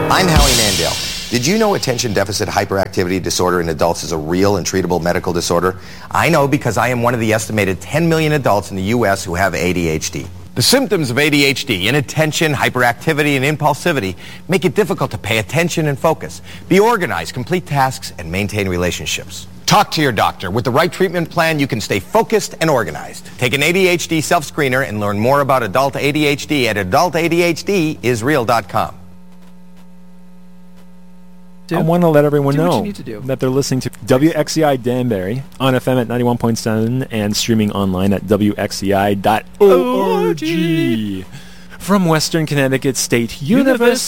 I'm Howie Mandel. Did you know attention deficit hyperactivity disorder in adults is a real and treatable medical disorder? I know because I am one of the estimated 10 million adults in the U.S. who have ADHD. The symptoms of ADHD, inattention, hyperactivity, and impulsivity, make it difficult to pay attention and focus, be organized, complete tasks, and maintain relationships. Talk to your doctor. With the right treatment plan, you can stay focused and organized. Take an ADHD self-screener and learn more about adult ADHD at adultadhdisreal.com. I want to let everyone what know you need to do. that they're listening to WXCI Danbury on FM at 91.7 and streaming online at WXCI.org. From Western Connecticut State University.